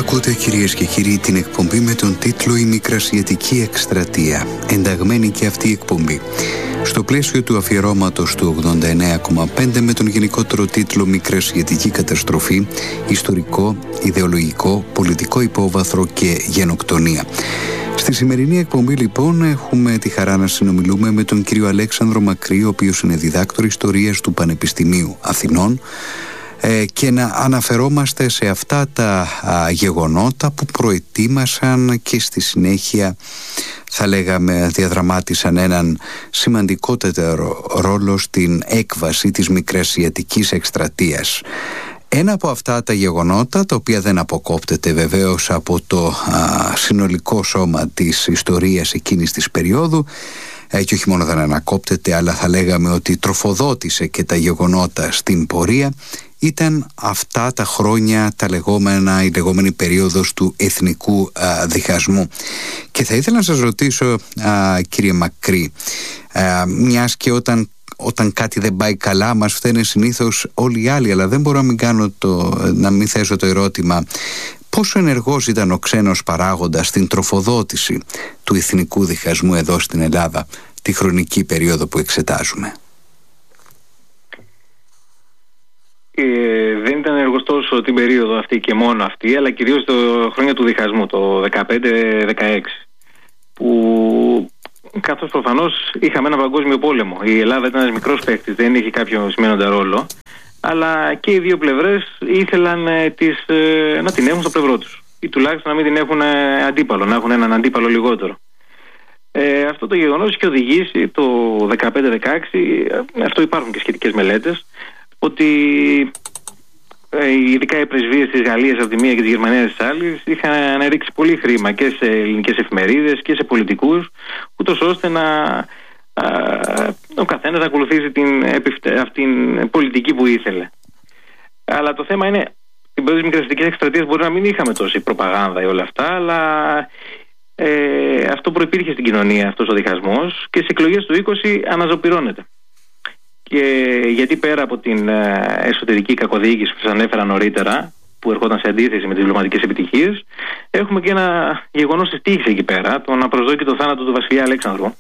Ακούτε, κυρίες και κύριοι, την εκπομπή με τον τίτλο «Η Μικρασιατική Εκστρατεία». Ενταγμένη και αυτή η εκπομπή στο πλαίσιο του αφιερώματος του 89,5 με τον γενικότερο τίτλο «Μικρασιατική Καταστροφή, Ιστορικό, Ιδεολογικό, Πολιτικό Υπόβαθρο και Γενοκτονία». Στη σημερινή εκπομπή, λοιπόν, έχουμε τη χαρά να συνομιλούμε με τον κύριο Αλέξανδρο Μακρύ, ο οποίος είναι διδάκτορ ιστορίας του Πανεπιστημίου Αθηνών, και να αναφερόμαστε σε αυτά τα γεγονότα που προετοίμασαν και στη συνέχεια, θα λέγαμε, διαδραμάτισαν έναν σημαντικότερο ρόλο στην έκβαση της Μικρασιατικής Εκστρατείας. Ένα από αυτά τα γεγονότα, τα οποία δεν αποκόπτεται βεβαίως από το συνολικό σώμα της ιστορίας εκείνης της περίοδου, και όχι μόνο δεν ανακόπτεται, αλλά θα λέγαμε ότι τροφοδότησε και τα γεγονότα στην πορεία, ήταν αυτά τα χρόνια, η λεγόμενη περίοδος του εθνικού διχασμού. Και θα ήθελα να σας ρωτήσω, κύριε Μακρύ, μιας και όταν κάτι δεν πάει καλά μας φταίνε συνήθως όλοι οι άλλοι, αλλά δεν μπορώ να μην θέσω το ερώτημα πόσο ενεργός ήταν ο ξένος παράγοντας στην τροφοδότηση του εθνικού διχασμού εδώ στην Ελλάδα τη χρονική περίοδο που εξετάζουμε. Δεν ήταν ενεργός τόσο την περίοδο αυτή και μόνο αυτή, αλλά κυρίως το χρόνια του διχασμού, το 15-16, που καθώς προφανώς είχαμε ένα παγκόσμιο πόλεμο. Η Ελλάδα ήταν ένας μικρός παίκτης, δεν είχε κάποιο σημαίνοντα ρόλο, αλλά και οι δύο πλευρές ήθελαν να την έχουν στο πλευρό τους, ή τουλάχιστον να μην την έχουν αντίπαλο, να έχουν έναν αντίπαλο λιγότερο. Αυτό το γεγονός είχε οδηγήσει το 15-16, αυτό υπάρχουν και σχετικές μελέτες, ότι ειδικά οι πρεσβείες της Γαλλίας από τη μία και της Γερμανίας της άλλης είχαν ρίξει πολύ χρήμα και σε ελληνικές εφημερίδες και σε πολιτικούς, ούτως ώστε ο καθένας να ακολουθήσει την πολιτική που ήθελε. Αλλά το θέμα είναι, στην περίοδο της Μικρασιατικής Εκστρατείας μπορεί να μην είχαμε τόση προπαγάνδα ή όλα αυτά, αλλά αυτό προϋπήρχε στην κοινωνία, αυτός ο διχασμός, και στις εκλογές του 20 αναζωπυρώνεται. Και γιατί πέρα από την εσωτερική κακοδιοίκηση που σας ανέφερα νωρίτερα, που ερχόταν σε αντίθεση με τις διπλωματικές επιτυχίες, έχουμε και ένα γεγονός της τύχης εκεί πέρα, τον απροσδόκητο θάνατο του βασιλιά Αλέξανδρου,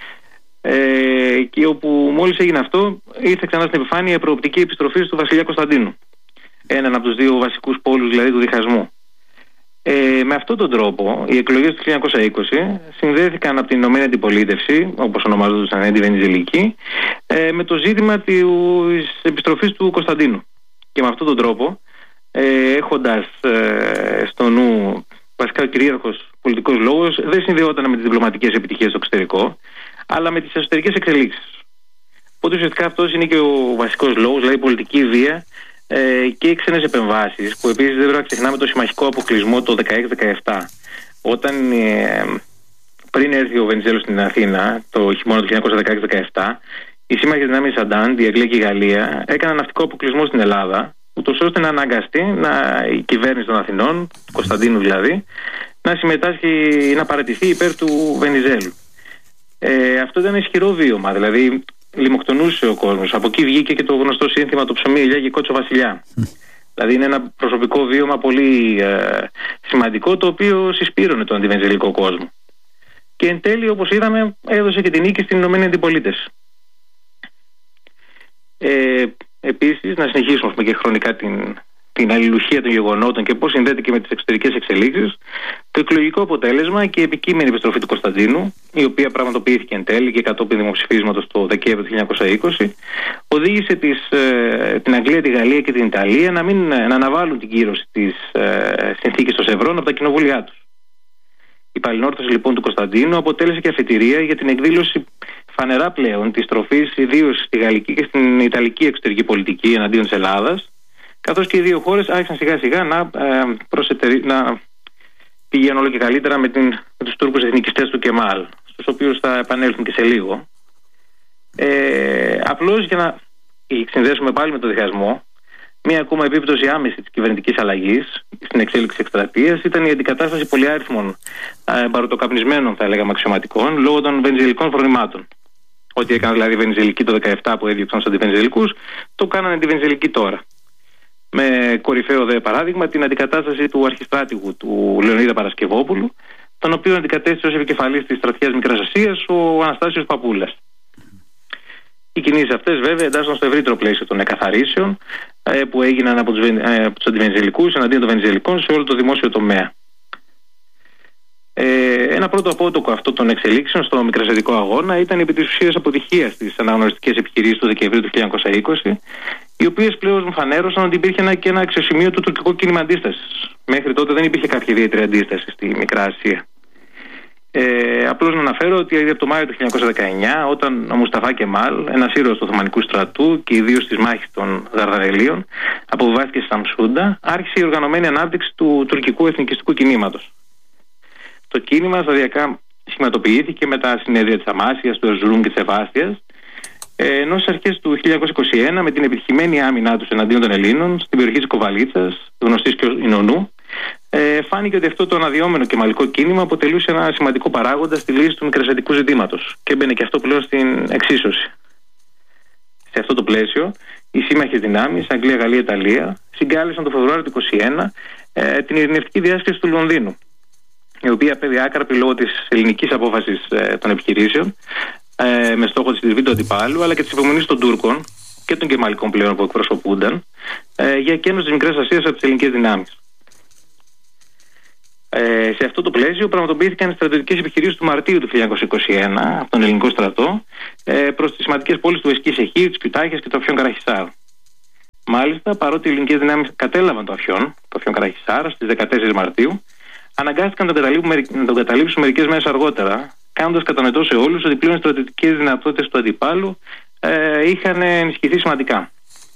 και όπου μόλις έγινε αυτό ήρθε ξανά στην επιφάνεια η προοπτική επιστροφή του βασιλιά Κωνσταντίνου, έναν από τους δύο βασικούς πόλους δηλαδή του διχασμού. Με αυτόν τον τρόπο οι εκλογές του 1920 συνδέθηκαν από την Ηνωμένη Αντιπολίτευση, όπως ονομάζονταν αντιβενιζελική, με το ζήτημα της επιστροφής του Κωνσταντίνου. Και με αυτόν τον τρόπο, έχοντας στο νου βασικά ο κυρίαρχος πολιτικός λόγος, δεν συνδεόταν με τις διπλωματικές επιτυχίες στο εξωτερικό, αλλά με τις εσωτερικές εξελίξεις. Οπότε ουσιαστικά αυτός είναι και ο βασικός λόγος, δηλαδή η πολιτική βία και οι ξένες επεμβάσεις, που επίσης δεν πρέπει να ξεχνάμε το συμμαχικό αποκλεισμό το 16-17, όταν πριν έρθει ο Βενιζέλος στην Αθήνα το χειμώνα του 1916-17, οι σύμμαχοι δυνάμεις Σαντάν, η Αγγλία και η Γαλλία, έκαναν ναυτικό αποκλεισμό στην Ελλάδα, ούτως ώστε να αναγκαστεί η κυβέρνηση των Αθηνών, του Κωνσταντίνου δηλαδή, να συμμετάσχει, να παραιτηθεί υπέρ του Βενιζέλου. Αυτό ήταν ισχυρό βίωμα, δηλαδή λιμοκτονούσε ο κόσμος. Από εκεί βγήκε και το γνωστό σύνθημα «Το ψωμί ελιά και κότσο βασιλιά». Δηλαδή είναι ένα προσωπικό βίωμα πολύ σημαντικό, το οποίο συσπήρωνε τον αντιβενιζελικό κόσμο. Και εν τέλει, όπως είδαμε, έδωσε και την νίκη στην Ηνωμένη Αντιπολίτευση. Επίσης, να συνεχίσουμε και χρονικά την αλληλουχία των γεγονότων και πώς συνδέεται και με τις εξωτερικές εξελίξεις, το εκλογικό αποτέλεσμα και η επικείμενη επιστροφή του Κωνσταντίνου, η οποία πραγματοποιήθηκε εν τέλει και κατόπιν δημοψηφίσματος το Δεκέμβριο του 1920, οδήγησε την Αγγλία, τη Γαλλία και την Ιταλία να αναβάλουν την κύρωση της συνθήκης των Σευρών από τα κοινοβούλια τους. Η παλινόρθωση λοιπόν του Κωνσταντίνου αποτέλεσε και αφετηρία για την εκδήλωση φανερά πλέον της τροφής, ιδίως στη γαλλική και στην ιταλική εξωτερική πολιτική εναντίον της Ελλάδας, καθώς και οι δύο χώρες άρχισαν σιγά σιγά να πηγαίνουν όλο και καλύτερα με τους Τούρκους εθνικιστές του Κεμάλ, στους οποίους θα επανέλθουν και σε λίγο. Απλώς για να συνδέσουμε πάλι με το διχασμό, μία ακόμα επίπτωση άμεση της κυβερνητικής αλλαγής στην εξέλιξη εκστρατείας ήταν η αντικατάσταση πολυάριθμων μπαρουτοκαπνισμένων, θα έλεγαμε, αξιωματικών λόγω των βενιζελικών φρονημάτων. Ό,τι έκαναν δηλαδή οι βενιζελικοί το 17 που έδιωξαν στους αντιβενιζελικούς, το κάνανε αντιβενιζελικοί τώρα. Με κορυφαίο δε παράδειγμα την αντικατάσταση του αρχιστράτηγου του Λεωνίδα Παρασκευόπουλου, τον οποίο αντικατέστησε ως επικεφαλής της στρατιάς Μικράς Ασίας ο Αναστάσιος Παπούλας. Οι κινήσεις αυτές βέβαια εντάσσονταν στο ευρύτερο πλαίσιο των εκαθαρίσεων που έγιναν από τους αντιβενιζελικούς εναντίον των βενιζελικών σε όλο το δημόσιο τομέα. Ένα πρώτο απότοκο αυτών των εξελίξεων στο μικρασιατικό αγώνα ήταν η επί της ουσίας αποτυχία στις αναγνωριστικές επιχειρήσεις του Δεκεμβρίου του 1920, οι οποίες πλέον φανέρωσαν ότι υπήρχε και ένα αξιοσημείωτο τουρκικό κίνημα αντίστασης. Μέχρι τότε δεν υπήρχε κάποια ιδιαίτερη αντίσταση στη Μικρά Ασία. Απλώς να αναφέρω ότι από το Μάιο του 1919, όταν ο Μουσταφά Κεμάλ, ένας ήρωας του Οθωμανικού στρατού και ιδίως στις μάχες των Δαρδαρελίων, αποβιβάστηκε στη Σαμσούντα, άρχισε η οργανωμένη ανάπτυξη του τουρκικού εθνικιστικού κινήματος. Το κίνημα σταδιακά σχηματοποιήθηκε με τα συνέδρια της Αμάσιας, του Ερζουρούμ και της Σεβάστιας, ενώ στις αρχές του 1921, με την επιτυχημένη άμυνά τους εναντίον των Ελλήνων στην περιοχή της Κοβαλίτσας, γνωστής και ως Ινωνού, φάνηκε ότι αυτό το αναδυόμενο κεμαλικό κίνημα αποτελούσε ένα σημαντικό παράγοντα στη λύση του μικρασιατικού ζητήματος και έμπαινε και αυτό πλέον στην εξίσωση. Σε αυτό το πλαίσιο, οι σύμμαχες δυνάμεις, Αγγλία, Γαλλία, Ιταλία, συγκάλεσαν το Φεβρουάριο του 1921 την ειρηνευτική διάσκεψη του Λονδίνου, η οποία απέβη άκαρπη λόγω της ελληνικής απόφασης των επιχειρήσεων, με στόχο τη τριβή του αντιπάλου, αλλά και της υπομονής των Τούρκων και των κεμαλικών πλέον που εκπροσωπούνταν για εκένωση της Μικράς Ασίας από τις ελληνικές δυνάμεις. Σε αυτό το πλαίσιο πραγματοποιήθηκαν οι στρατιωτικές επιχειρήσεις του Μαρτίου του 1921 από τον ελληνικό στρατό προς τις σημαντικές πόλεις του Εσκή Σεχήρ, της Κιουτάχιας και του Αφιόν Καραχισάρ. Μάλιστα, παρότι οι ελληνικές δυνάμεις κατέλαβαν το Αφιόν Καραχισάρ στις 14 Μαρτίου, αναγκάστηκαν να τον καταλήψουν μερικές μέρες αργότερα, κάνοντας κατανοητό σε όλους ότι πλέον οι στρατιωτικές δυνατότητες του αντιπάλου είχαν ενισχυθεί σημαντικά.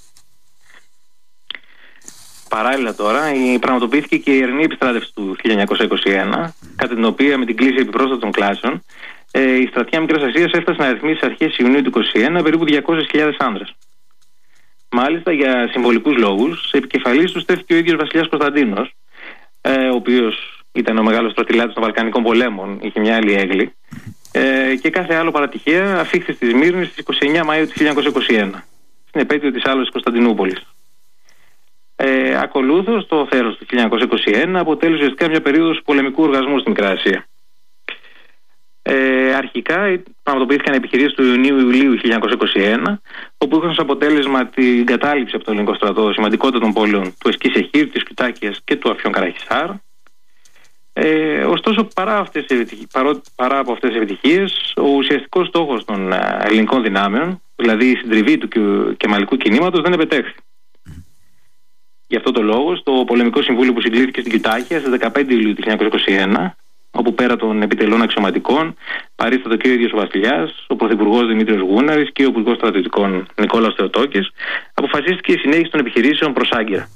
Παράλληλα τώρα, πραγματοποιήθηκε και η ιερνή επιστράτευση του 1921, κατά την οποία με την κλίση επιπρόσθετων κλάσεων η στρατιά Μικράς Ασίας έφτασε να αριθμίσει στις αρχές Ιουνίου του 1921 περίπου 200.000 άνδρες. Μάλιστα, για συμβολικούς λόγους, σε επικεφαλής του στέφθηκε ο ίδιος Βασιλιάς Κωνσταντίνος, ο οποίος ήταν ο μεγάλος στρατηλάτης των Βαλκανικών πολέμων, είχε μια άλλη έγκλη, και κάθε άλλο παρατυχαία αφήχθη στη Σμύρνη στις 29 Μαΐου του 1921, στην επέτειο της άλωσης Κωνσταντινούπολης. Ακολούθως, το θέρος του 1921 αποτέλεσε ουσιαστικά μια περίοδος πολεμικού οργασμού στη Μικρά Ασία. Αρχικά πραγματοποιήθηκαν επιχειρήσεις του Ιουνίου-Ιουλίου 1921, όπου είχαν ως αποτέλεσμα την κατάληψη από το ελληνικό στρατό σημαντικότερων πόλεων του Εσκή Σεχήρ, της Κιουτάχιας και του Αφιόν Καραχισάρ. Ωστόσο, παρά από αυτές τις επιτυχίες, ο ουσιαστικός στόχος των ελληνικών δυνάμεων, δηλαδή η συντριβή του κεμαλικού κινήματος, δεν επετέχθη. Γι' αυτό το λόγο, στο Πολεμικό Συμβούλιο που συγκλήθηκε στην Κιουτάχια στις 15 Ιουλίου του 1921, όπου πέρα των επιτελών αξιωματικών παρίστατο και ο ίδιος ο Βασιλιάς, ο Πρωθυπουργός Δημήτριος Γούναρης και ο Υπουργός Στρατιωτικών Νικόλαος Θεοτόκης, αποφασίστηκε η συνέχιση των επιχειρήσεων προς Άγκυρα.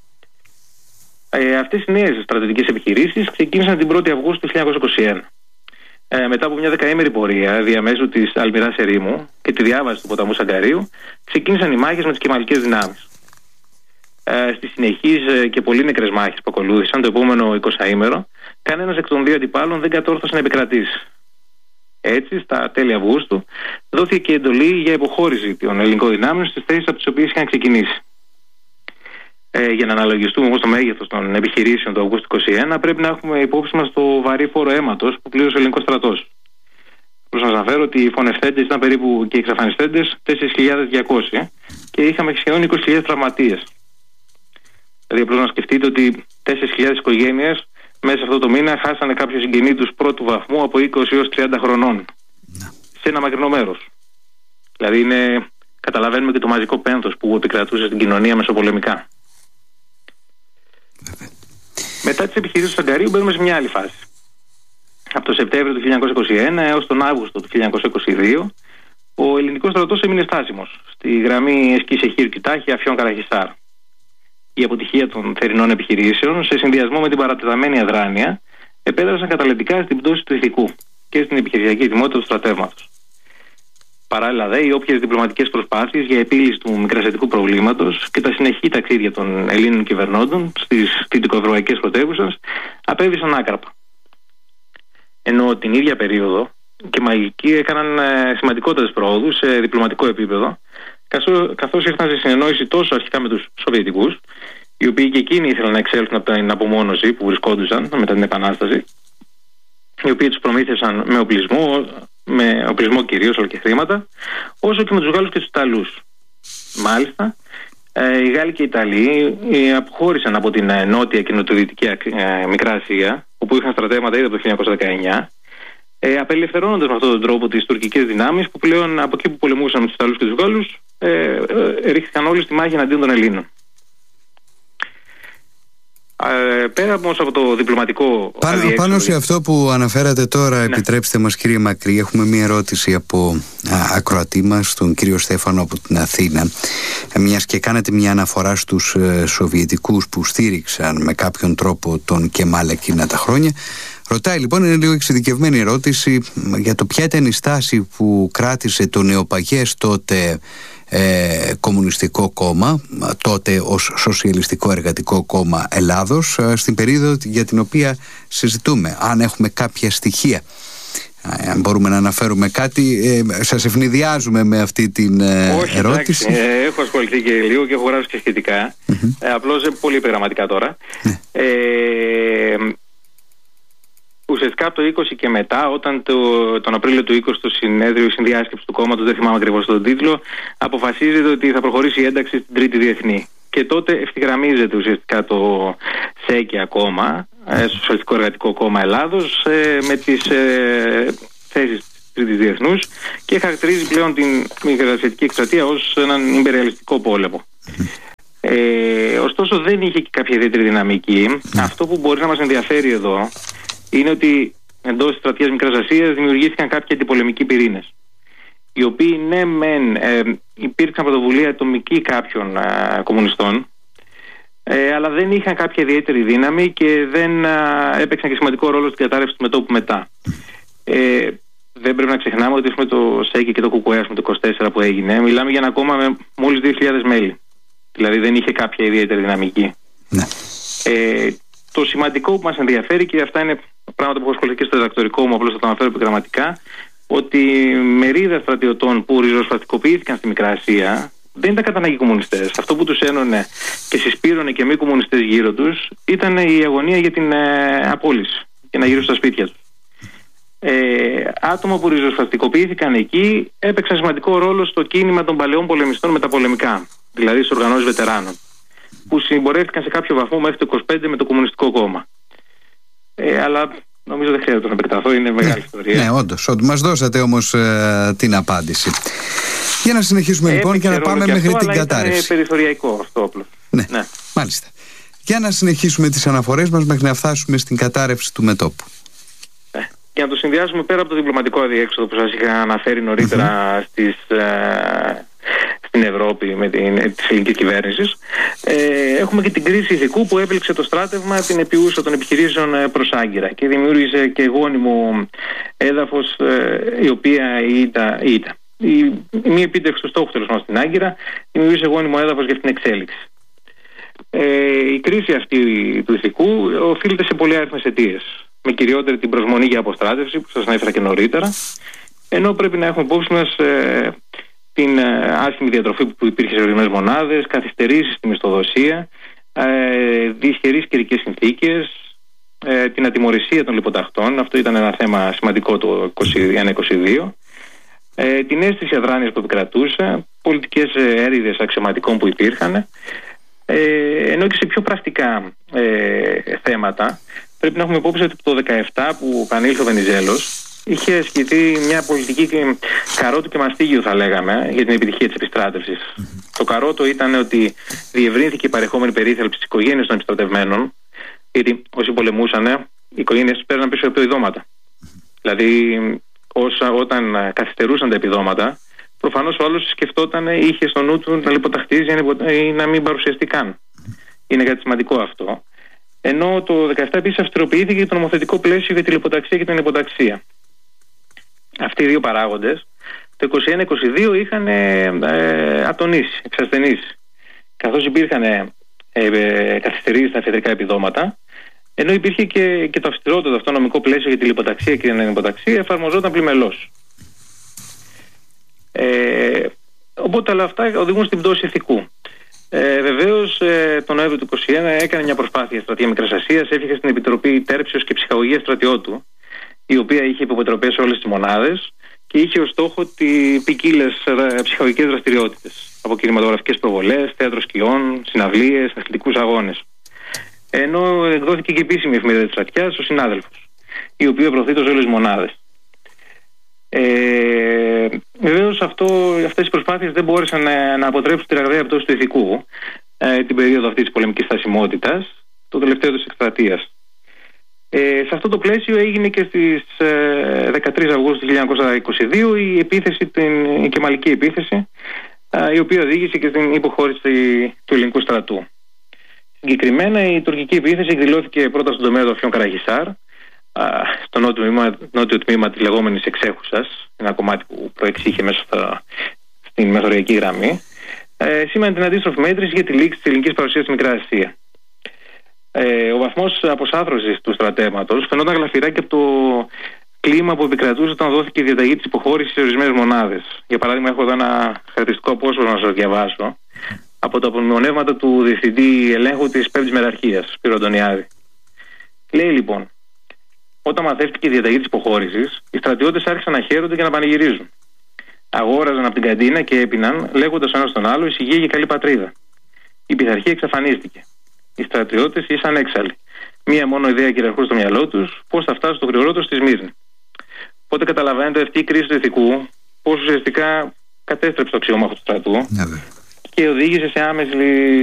Αυτές οι νέες στρατιωτικές επιχειρήσεις ξεκίνησαν την 1η Αυγούστου του 1921. Μετά από μια δεκαήμερη πορεία διαμέσου της Αλμυράς Ερήμου και τη διάβαση του ποταμού Σαγκαρίου, ξεκίνησαν οι μάχες με τις κεμαλικές δυνάμεις. Στις συνεχείς και πολύ νεκρές μάχες που ακολούθησαν το επόμενο 20ήμερο, κανένας εκ των δύο αντιπάλων δεν κατόρθωσε να επικρατήσει. Έτσι, στα τέλη Αυγούστου, δόθηκε και εντολή για υποχώρηση των ελληνικών δυνάμεων στις θέσεις από τις οποίες είχαν ξεκινήσει. Για να αναλογιστούμε όμως το μέγεθος των επιχειρήσεων του Αυγούστου 2021, πρέπει να έχουμε υπόψη μας το βαρύ φόρο αίματος που πλήρωσε ο ελληνικός στρατός. Προς να σας αναφέρω ότι οι φωνευθέντες ήταν περίπου και οι εξαφανιστέντες 4.200 και είχαμε σχεδόν 20.000 τραυματίες. Δηλαδή, απλώς να σκεφτείτε ότι 4.000 οικογένειες μέσα σε αυτό το μήνα χάσανε κάποιο συγγενή τους πρώτου βαθμού από 20 έως 30 χρονών. Σε ένα μακρινό μέρος. Δηλαδή, καταλαβαίνουμε και το μαζικό πένθος που επικρατούσε στην κοινωνία μεσοπολεμικά. Μετά τις επιχειρήσεις του Σαγκαρίου μπαίνουμε σε μια άλλη φάση. Από το Σεπτέμβριο του 1921 έως τον Αύγουστο του 1922, ο ελληνικός στρατός έμεινε στάσιμος στη γραμμή Εσκή Σεχήρ, Κιουτάχια, Αφιόν Καραχισάρ. Η αποτυχία των θερινών επιχειρήσεων, σε συνδυασμό με την παρατεταμένη αδράνεια, επέδρασαν καταλυτικά στην πτώση του ηθικού και στην επιχειρησιακή ετοιμότητα του στρατεύματος. Παράλληλα, οι όποιες διπλωματικές προσπάθειες για επίλυση του μικρασιατικού προβλήματος και τα συνεχή ταξίδια των Ελλήνων κυβερνώντων στις δυτικοευρωπαϊκές πρωτεύουσες απέβησαν άκραπα. Ενώ την ίδια περίοδο και μαγικοί έκαναν σημαντικότερες πρόοδους σε διπλωματικό επίπεδο, καθώς ήρθαν σε συνεννόηση τόσο αρχικά με τους Σοβιετικούς, οι οποίοι και εκείνοι ήθελαν να εξέλθουν από την απομόνωση που βρισκόντουσαν μετά την Επανάσταση, οι οποίοι τους προμήθευσαν με οπλισμό κυρίως, όλο και χρήματα, όσο και με τους Γάλλους και τους Ιταλούς. Μάλιστα, οι Γάλλοι και οι Ιταλοί αποχώρησαν από την νότια και νοτιοδυτική Μικρά Ασία, όπου είχαν στρατεύματα ήδη από το 1919, απελευθερώνοντας με αυτόν τον τρόπο τις τουρκικές δυνάμεις, που πλέον από εκεί που πολεμούσαν με τους Ιταλούς και τους Γάλλους ρίχθηκαν όλοι στη μάχη εναντίον των Ελλήνων. Πέρα όμως από το διπλωματικό πάνω σε αυτό που αναφέρατε τώρα, ναι. Επιτρέψτε μας, κύριε Μακρύ, έχουμε μία ερώτηση από ακροατή μας, τον κύριο Στέφανο από την Αθήνα, μιας και κάνατε μια αναφορά στους Σοβιετικούς που στήριξαν με κάποιον τρόπο τον Κεμάλ εκείνα τα χρόνια. Ρωτάει λοιπόν, είναι λίγο εξειδικευμένη ερώτηση, για το ποια ήταν η στάση που κράτησε το νεοπαγές τότε Κομμουνιστικό Κόμμα, τότε ως Σοσιαλιστικό Εργατικό Κόμμα Ελλάδος, στην περίοδο για την οποία συζητούμε. Αν έχουμε κάποια στοιχεία, αν μπορούμε να αναφέρουμε κάτι, σας ευνηδιάζουμε με αυτή την ερώτηση. Όχι, έχω ασχοληθεί και λίγο και έχω γράψει και σχετικά. Απλώς πολύ επιγραμματικά τώρα. Ουσιαστικά από το 20 και μετά, όταν τον Απρίλιο του 20 το συνέδριο, η συνδιάσκεψη του κόμματος, δεν θυμάμαι ακριβώς τον τίτλο, αποφασίζεται ότι θα προχωρήσει η ένταξη στην Τρίτη Διεθνή. Και τότε ευθυγραμμίζεται ουσιαστικά το ΣΕΚΕ ακόμα, Σοσιαλιστικό Εργατικό Κόμμα Ελλάδος, με τις θέσεις της Τρίτης Διεθνούς και χαρακτηρίζει πλέον την Μικρασιατική Εκστρατεία ως έναν ιμπεριαλιστικό πόλεμο. Ωστόσο δεν είχε και κάποια ιδιαίτερη δυναμική. Αυτό που μπορεί να μας ενδιαφέρει εδώ είναι ότι εντός της στρατείας Μικράς Ασίας δημιουργήθηκαν κάποιοι αντιπολεμικοί πυρήνες, οι οποίοι ναι μεν υπήρξαν πρωτοβουλία ατομική κάποιων κομμουνιστών, αλλά δεν είχαν κάποια ιδιαίτερη δύναμη και δεν έπαιξαν και σημαντικό ρόλο στην κατάρρευση του μετώπου μετά. Δεν πρέπει να ξεχνάμε ότι έχουμε το ΣΕΚΕ και το ΚΚΕ με το 24 που έγινε, μιλάμε για ένα κόμμα με μόλις 2.000 μέλη. Δηλαδή δεν είχε κάποια ιδιαίτερη δυναμική. Ναι. Το σημαντικό που μας ενδιαφέρει, και αυτά είναι πράγματα που έχω ασχοληθεί και στο διδακτορικό μου, απλώς θα το αναφέρω επιγραμματικά, ότι μερίδα στρατιωτών που ριζοσπαστικοποιήθηκαν στη Μικρά Ασία δεν ήταν κατά ανάγκη κομμουνιστές. Αυτό που τους ένωνε και συσπήρωνε και μη κομμουνιστές γύρω τους ήταν η αγωνία για την απόλυση και να γυρίσουν στα σπίτια τους. Άτομα που ριζοσπαστικοποιήθηκαν εκεί έπαιξαν σημαντικό ρόλο στο κίνημα των παλαιών πολεμιστών μεταπολεμικά, δηλαδή στις οργανώσεις βετεράνων, που συμπορεύτηκαν σε κάποιο βαθμό μέχρι το 25 με το Κομμουνιστικό Κόμμα. Αλλά νομίζω δεν χρειάζεται να επεκταθώ, είναι μεγάλη ιστορία. Ναι, όντως. Μας δώσατε όμως την απάντηση. Για να συνεχίσουμε λοιπόν και να πάμε μέχρι την κατάρρευση. Είναι περιθωριακό αυτό απλώς. Ναι, μάλιστα. Για να συνεχίσουμε τις αναφορές μας μέχρι να φτάσουμε στην κατάρρευση του μετώπου. Για να το συνδυάσουμε πέρα από το διπλωματικό αδιέξοδο που σας είχα αναφέρει νωρίτερα στην Ευρώπη με της ελληνικής κυβέρνησης, έχουμε και την κρίση ηθικού που έπληξε το στράτευμα την επιούσα των επιχειρήσεων προς Άγκυρα και δημιούργησε και γόνιμο έδαφος, η οποία η μη επίτευξη του στόχου τέλος πάντων στην Άγκυρα δημιούργησε γόνιμο έδαφος για την εξέλιξη. Η κρίση αυτή του ηθικού οφείλεται σε πολλές αιτίες, με κυριότερη την προσμονή για αποστράτευση που σας ανέφερα και νωρίτερα, ενώ πρέπει να έχουμε υπόψη μας την άσχημη διατροφή που υπήρχε σε ορισμένες μονάδες, καθυστερήσεις στη μισθοδοσία, δυσχερείς καιρικές συνθήκες, την ατιμωρησία των λιποταχτών, αυτό ήταν ένα θέμα σημαντικό το 2021-2022, την αίσθηση αδράνειας που επικρατούσε, πολιτικές έρηδες αξιωματικών που υπήρχαν, ενώ και σε πιο πρακτικά θέματα πρέπει να έχουμε υπόψη ότι το 2017 που επανήλθε ο Βενιζέλος είχε ασκηθεί μια πολιτική καρότου και μαστίγιο, θα λέγαμε, για την επιτυχία της επιστράτευσης. Το καρότο ήταν ότι διευρύνθηκε η παρεχόμενη περίθαλψη στις οικογένειες των επιστρατευμένων, γιατί όσοι πολεμούσαν, οι οικογένειες τους παίρναν πίσω επιδόματα. Δηλαδή, όταν καθυστερούσαν τα επιδόματα, προφανώς ο άλλος σκεφτόταν, είχε στο νου του να λιποταχτίζει ή να μην παρουσιαστεί καν. Είναι κάτι σημαντικό αυτό. Ενώ το 2017 επίσης αυστηροποιήθηκε το νομοθετικό πλαίσιο για τη λιποταξία και την υποταξία. Αυτοί οι δύο παράγοντες το 2021-2022 είχαν ατονίσει, εξασθενήσει, καθώς υπήρχαν καθυστερήσεις στα εφεδρικά επιδόματα, ενώ υπήρχε και το αυστηρότερο αυτό νομικό πλαίσιο για τη λιποταξία και την υποταξία εφαρμοζόταν πλημελώς. Οπότε όλα αυτά οδηγούν στην πτώση ηθικού. Βεβαίως, τον Νοέμβριο του 2021 έκανε μια προσπάθεια στρατεία Μικράς Ασίας, έφυγε στην Επιτροπή Τέρψεως και Ψυχαγωγίας Στρατιώτου, η οποία είχε υποπετροπές σε όλες τις μονάδες και είχε ως στόχο ποικίλες ψυχαγωγικές δραστηριότητες, από κινηματογραφικές προβολές, θέατρο σκιών, συναυλίες, αθλητικούς αγώνες. Ενώ εκδόθηκε και επίσημη εφημερίδα της στρατιάς, ο Συνάδελφος, η οποία προωθείται σε όλες τις μονάδες. Βεβαίως αυτές οι προσπάθειες δεν μπόρεσαν να αποτρέψουν τη ραγδαία πτώση του ηθικού την περίοδο αυτή της πολεμικής στασιμότητας, το τελευταίο της εκστρατείας. Σε αυτό το πλαίσιο έγινε και στις 13 Αυγούστου 1922 η επίθεση, η κεμαλική επίθεση, η οποία οδήγησε και στην υποχώρηση του ελληνικού στρατού. Συγκεκριμένα η τουρκική επίθεση εκδηλώθηκε πρώτα στον τομέα του Αφιών Καραγισάρ, στο νότιο τμήμα της λεγόμενης Εξέχουσας, ένα κομμάτι που προεξήχε μέσα στην μεθοριακή γραμμή, σήμανε την αντίστροφη μέτρηση για τη λήξη της ελληνικής παρουσίας στη Μικρά Ασία. Ο βαθμός αποσάθρωσης του στρατεύματος φαινόταν γλαφυρά και από το κλίμα που επικρατούσε όταν δόθηκε η διαταγή της υποχώρησης σε ορισμένες μονάδες. Για παράδειγμα, έχω εδώ ένα χαρακτηριστικό απόσπασμα να σας διαβάσω από τα απομνημονεύματα του Διευθυντή Ελέγχου της 5ης Μεραρχίας, Σπύρο Αντωνιάδη. Λέει λοιπόν: όταν μαθεύτηκε η διαταγή της υποχώρησης, οι στρατιώτες άρχισαν να χαίρονται και να πανηγυρίζουν. Αγόραζαν από την καντίνα και έπιναν, λέγοντας ο ένας τον άλλο: ησυχία και καλή πατρίδα. Η πειθαρχία εξαφανίστηκε. Οι στρατιώτες ήσαν έξαλλοι. Μία μόνο ιδέα κυριαρχούσε στο μυαλό τους: πώς θα φτάσει στο γρηγορότερο στη Σμύρνη. Οπότε καταλαβαίνετε αυτή η κρίση του ηθικού, πώς ουσιαστικά κατέστρεψε το αξιόμαχο του στρατού και οδήγησε σε άμεση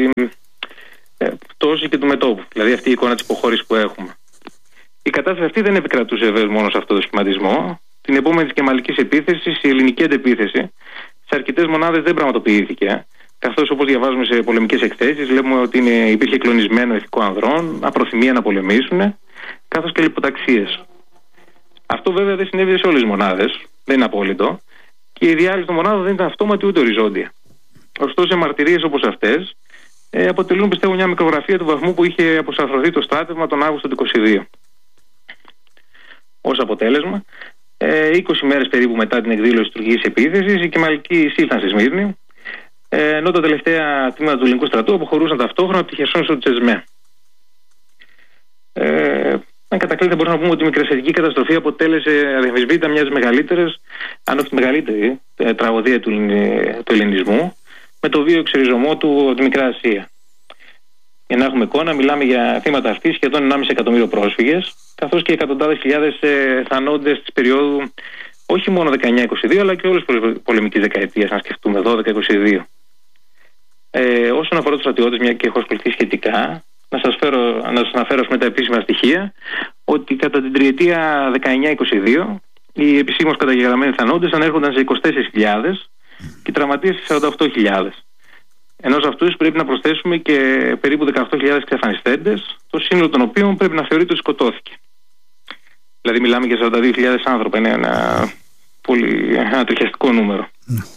πτώση και του μετώπου. Δηλαδή αυτή η εικόνα της υποχώρησης που έχουμε. Η κατάσταση αυτή δεν επικρατούσε βέβαια μόνο σε αυτό το σχηματισμό. Την επόμενη της κεμαλικής επίθεσης, η ελληνική αντεπίθεση, σε αρκετές μονάδες δεν πραγματοποιήθηκε. Καθώς, όπως διαβάζουμε σε πολεμικές εκθέσεις, βλέπουμε ότι υπήρχε κλονισμένο ηθικό ανδρών, απροθυμία να πολεμήσουν, καθώς και λιποταξίες. Αυτό βέβαια δεν συνέβη σε όλες τις μονάδες, δεν είναι απόλυτο, και η διάλυση των μονάδων δεν ήταν αυτόματη ούτε οριζόντια. Ωστόσο, μαρτυρίες όπως αυτές αποτελούν, πιστεύω, μια μικρογραφία του βαθμού που είχε αποσαφρωθεί το στράτευμα τον Αύγουστο του 1922. Ως αποτέλεσμα, 20 μέρες περίπου μετά την εκδήλωση της τουρκικής επίθεσης, οι κεμαλικοί εισήλθαν στη Σμύρνη, ενώ τα τελευταία τμήματα του ελληνικού στρατού αποχωρούσαν ταυτόχρονα από τη Χερσόνησο του Τσεσμέ. Αν κατακλείδη, μπορούμε να πούμε ότι η μικρασιατική καταστροφή αποτέλεσε αδιαμφισβήτητα μια από τις μεγαλύτερες, αν όχι τη μεγαλύτερη, τραγωδία του ελληνισμού, με το βίο εξοριζωμό του από τη Μικρά Ασία. Για να έχουμε εικόνα, μιλάμε για θύματα αυτή σχεδόν 1,5 εκατομμύριο πρόσφυγες, καθώς και εκατοντάδες χιλιάδες θανόντες της περίοδου, όχι μόνο 19-22, αλλά και όλες τις πολεμικές δεκαετίες, να σκεφτούμε 12-22. Όσον αφορά τους στρατιώτες, μια και έχω ασχοληθεί σχετικά, να σας αναφέρω με τα επίσημα στοιχεία ότι κατά την τριετία 19-22 οι επισήμως καταγεγραμμένοι θανόντες ανέρχονταν σε 24.000 και τραυματίες σε 48.000. Ενώ σε αυτούς πρέπει να προσθέσουμε και περίπου 18.000 εξαφανιστέντες, το σύνολο των οποίων πρέπει να θεωρείται ότι σκοτώθηκε. Δηλαδή μιλάμε για 42.000 άνθρωπα, είναι ένα πολύ ατριχιαστικό νούμερο.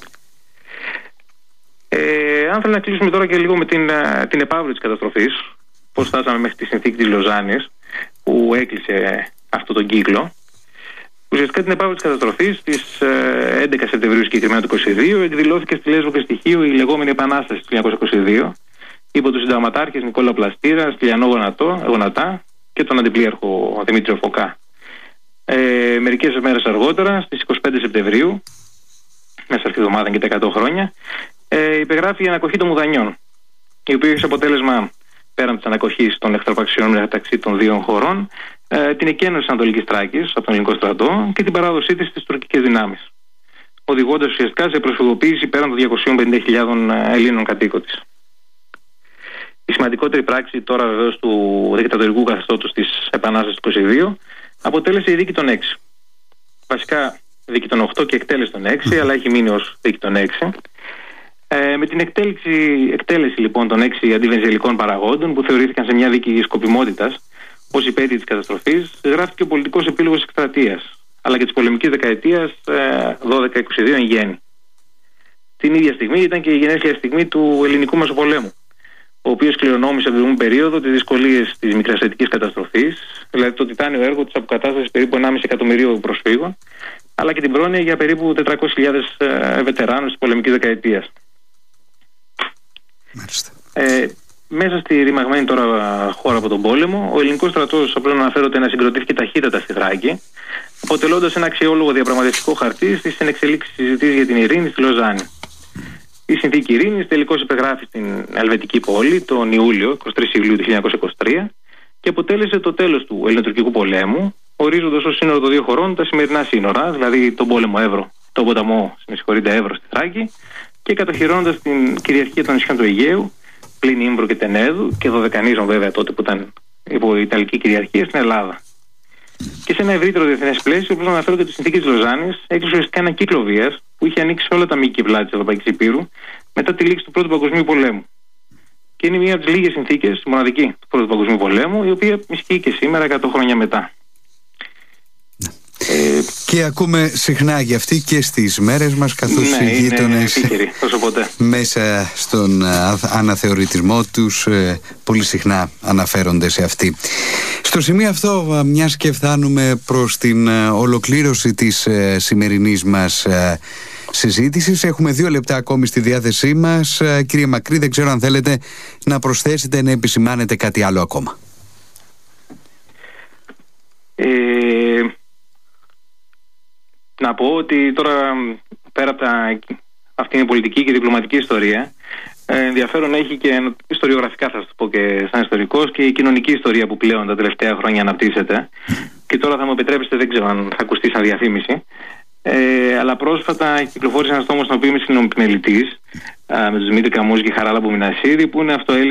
Αν θέλει να κλείσουμε τώρα και λίγο με την επαύριο της καταστροφής, πώς φτάσαμε μέχρι τη συνθήκη της Λοζάνης που έκλεισε αυτόν τον κύκλο. Ουσιαστικά την επαύριο της καταστροφής στις 11 Σεπτεμβρίου συγκεκριμένα του 1922 εκδηλώθηκε στη Λέσβο και στοιχείο η λεγόμενη Επανάσταση του 1922 υπό τους συνταγματάρχες Νικόλα Πλαστήρα, Στυλιανό Γονατά και τον αντιπλήρχο Δημήτριο Φωκά. Μερικές μέρες αργότερα, στις 25 Σεπτεμβρίου, μέσα αυτή τη εβδομάδα και τα 100 χρόνια, υπεγράφει η ανακοχή των Μουδανιών, η οποία έχει σε αποτέλεσμα, πέραν της ανακοχής των εχθροπαξιών μεταξύ των δύο χωρών, την εκένωση της Ανατολικής Θράκης από τον ελληνικό στρατό και την παράδοσή της στις τουρκικές δυνάμεις, οδηγώντας ουσιαστικά σε προσφυγοποίηση πέραν των 250.000 Ελλήνων κατοίκων της. Η σημαντικότερη πράξη τώρα βεβαίως του δικτατορικού καθεστώτος της Επανάστασης του 1922 αποτέλεσε η δίκη των 6. Βασικά δίκη των 8 και εκτέλεση των 6, αλλά έχει μείνει ως δίκη των 6. Με την εκτέλεση λοιπόν των 6 αντιβενζελικών παραγόντων που θεωρήθηκαν σε μια δίκη σκοπιμότητας ως υπέτειοι της καταστροφής, γράφτηκε ο πολιτικός επίλογος της εκστρατείας, αλλά και της πολεμικής δεκαετίας 12-22 εν γέννη. Την ίδια στιγμή ήταν και η γενέθλια στιγμή του ελληνικού Μεσοπολέμου, ο οποίος κληρονόμησε από την περίοδο τις δυσκολίες της μικρασιατικής καταστροφής, δηλαδή το τιτάνιο έργο της αποκατάστασης περίπου 1,5 εκατομμυρίου προσφύγων, αλλά και την πρόνοια για περίπου 400.000 βετεράνους της πολεμικής δεκαετίας. Μέσα στη ρημαγμένη τώρα χώρα από τον πόλεμο, ο ελληνικός στρατός, απλώς να αναφέρω ότι ανασυγκροτήθηκε ταχύτατα στη Θράκη, αποτελώντας ένα αξιόλογο διαπραγματευτικό χαρτί στις ενεξελίξεις συζητήσεις για την ειρήνη στη Λοζάνη. Η συνθήκη ειρήνης τελικώς υπεγράφει στην Ελβετική πόλη τον Ιούλιο, 23 Ιουλίου του 1923, και αποτέλεσε το τέλος του Ελληνοτουρκικού πολέμου, ορίζοντας ως σύνορο των δύο χωρών τα σημερινά σύνορα, δηλαδή τον πόλεμο Εύρο, τον ποταμό Εύρο στη Θράκη, και κατοχυρώνοντας την κυριαρχία των νησιών του Αιγαίου, πλην Ήμβρου και Τενέδου, και Δωδεκανήσων βέβαια τότε που ήταν υπό Ιταλική κυριαρχία στην Ελλάδα. Και σε ένα ευρύτερο διεθνές πλαίσιο, όπως να αναφέρω και τη συνθήκη της Λοζάνης, έκλεισε ουσιαστικά ένα κύκλο βίας που είχε ανοίξει σε όλα τα μήκη πλάτη της Ευρωπαϊκής Υπήρου μετά τη λήξη του Πρώτου Παγκοσμίου Πολέμου. Και είναι μία από τις λίγες συνθήκες, μοναδική του Πρώτου Παγκοσμίου Πολέμου, η οποία ισχύει και σήμερα, 100 χρόνια μετά. Και ακούμε συχνά για αυτή και στις μέρες μας, καθώς οι γείτονες μέσα στον αναθεωρητισμό τους πολύ συχνά αναφέρονται σε αυτή. Στο σημείο αυτό, μιας και φτάνουμε προς την ολοκλήρωση της σημερινής μας συζήτησης, έχουμε 2 λεπτά ακόμη στη διάθεσή μας. Κύριε Μακρύ, δεν ξέρω αν θέλετε να προσθέσετε, να επισημάνετε κάτι άλλο ακόμα. Να πω ότι τώρα, πέρα από αυτή είναι η πολιτική και η διπλωματική ιστορία, ενδιαφέρον έχει και ιστοριογραφικά, θα σας το πω και σαν ιστορικός, και η κοινωνική ιστορία που πλέον τα τελευταία χρόνια αναπτύσσεται. Και τώρα θα μου επιτρέψετε, δεν ξέρω αν θα ακουστεί σαν διαφήμιση, αλλά πρόσφατα κυκλοφόρησε ένας τόμος στον οποίο είμαι συνομιλητής, με τους Δημήτρη Καμούζη και Χαράλαμπο Μινασίδη, που είναι